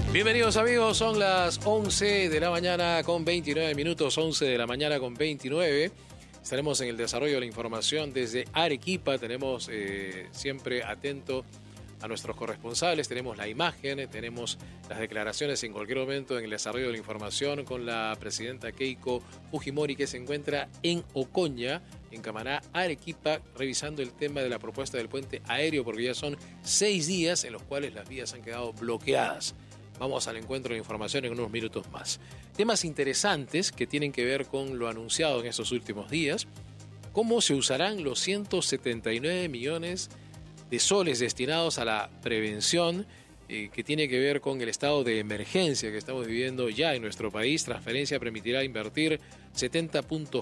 Bienvenidos amigos, son las 11 de la mañana con 29 minutos, 11 de la mañana con 29. Estaremos en el desarrollo de la información desde Arequipa, tenemos siempre atento a nuestros corresponsales, tenemos la imagen, tenemos las declaraciones en cualquier momento en el desarrollo de la información con la presidenta Keiko Fujimori, que se encuentra en Ocoña, en Camaná, Arequipa, revisando el tema de la propuesta del puente aéreo, porque ya son 6 días en los cuales las vías han quedado bloqueadas. Vamos al encuentro de información en unos minutos más. Temas interesantes que tienen que ver con lo anunciado en estos últimos días. ¿Cómo se usarán los 179 millones de soles destinados a la prevención que tiene que ver con el estado de emergencia que estamos viviendo ya en nuestro país? Transferencia permitirá invertir 70.4